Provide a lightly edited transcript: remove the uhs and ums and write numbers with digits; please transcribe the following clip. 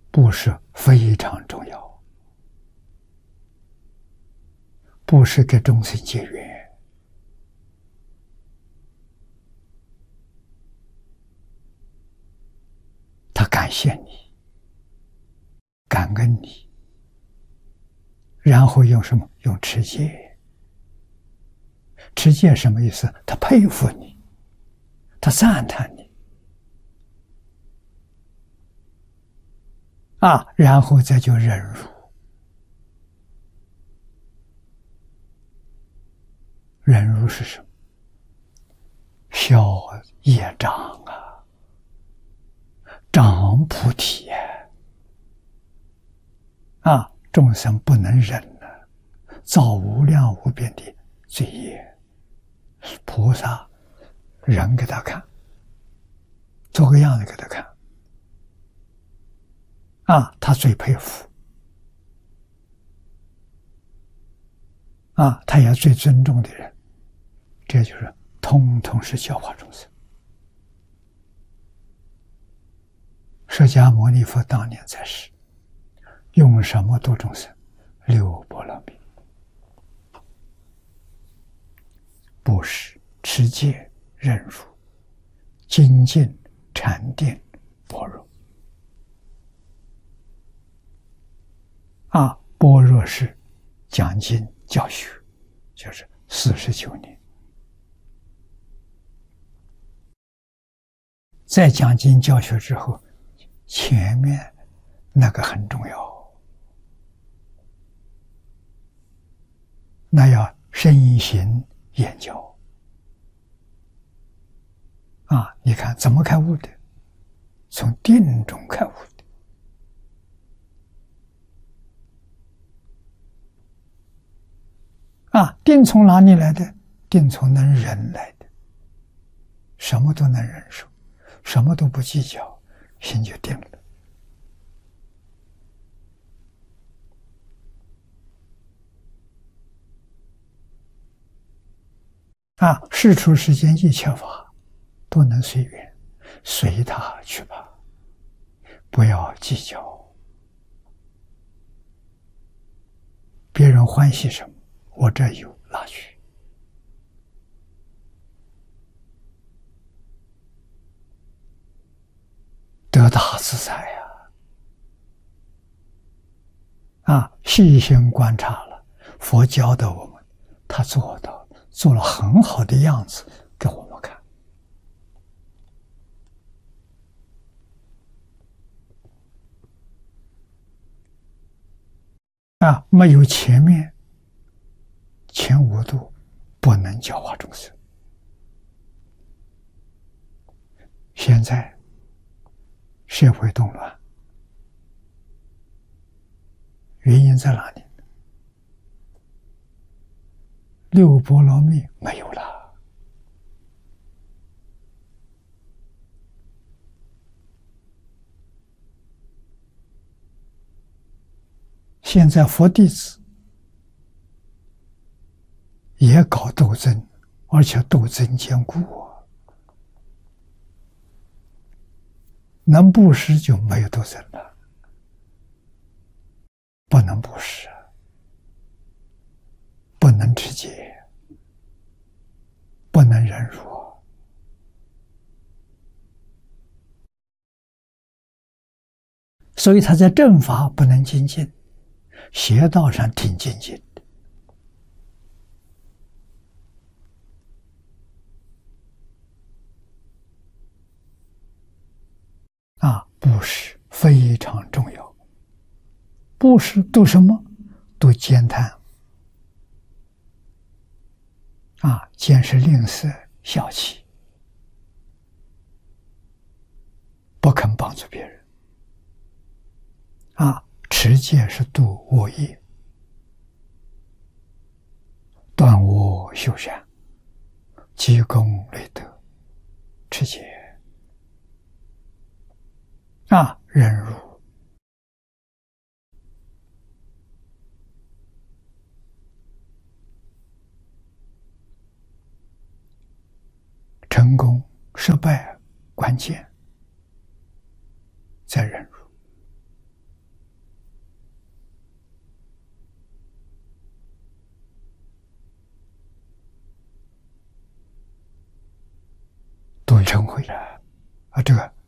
布施非常重要，布施给众生结缘，他感谢你，感恩你，然后用什么？用持戒。持戒什么意思？他佩服你，他赞叹你，然后再就忍辱。忍辱是什么？消业障啊，长菩提众生不能忍造无量无边的罪业。菩萨忍给他看，做个样子给他看，他最佩服，他也最尊重的人，这就是通通是教化众生。释迦牟尼佛当年在世，用什么度众生？六波罗蜜。布施、持戒、忍辱、精进、禅定、般若。般若是讲经教学，就是49年。在讲经教学之后，前面那个很重要，那要身行言教。你看怎么开悟的？从定中开悟的。定从哪里来的？定从能忍来的，什么都能忍受，什么都不计较，心就定了。世出世间一切法都能随缘，随他去吧，不要计较。别人欢喜什么，我这有拿去。得大自在细心观察了，佛教的我们，他做到，做了很好的样子给我们看。没有前面前5度，不能教化众生。现在社会动乱，原因在哪里？六波罗蜜没有了。现在佛弟子也搞斗争，而且斗争坚固能布施就没有斗争了，不能布施，不能持戒，不能忍辱。所以他在正法不能精进，邪道上挺精进的。布施非常重要。布施度什么？度慳贪。俭是吝啬小气，不肯帮助别人。持戒是度恶业，断恶修善，积功累德，持戒。忍辱。成功失败关键在忍辱。 成慧啊，这个